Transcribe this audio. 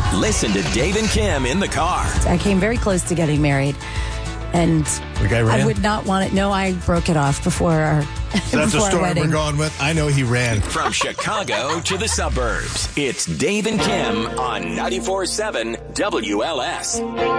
Listen to Dave and Kim in the car. I came very close to getting married, and The guy ran? I would not want it. No, I broke it off before our So that's the story we're going with. I know he ran. From Chicago to the suburbs, it's Dave and Kim on 94.7 WLS.